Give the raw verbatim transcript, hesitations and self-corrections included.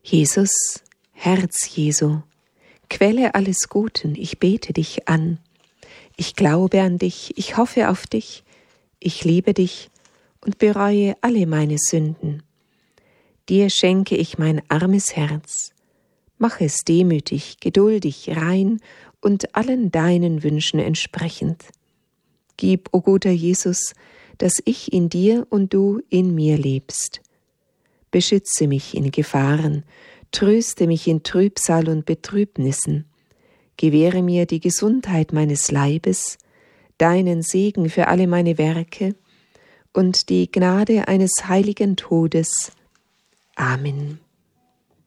Jesus, Herz Jesu, Quelle alles Guten, ich bete dich an. Ich glaube an dich, ich hoffe auf dich, ich liebe dich und bereue alle meine Sünden. Dir schenke ich mein armes Herz, mach es demütig, geduldig, rein und allen deinen Wünschen entsprechend. Gib, o guter Jesus, dass ich in dir und du in mir lebst. Beschütze mich in Gefahren, tröste mich in Trübsal und Betrübnissen, gewähre mir die Gesundheit meines Leibes, deinen Segen für alle meine Werke und die Gnade eines heiligen Todes. Amen.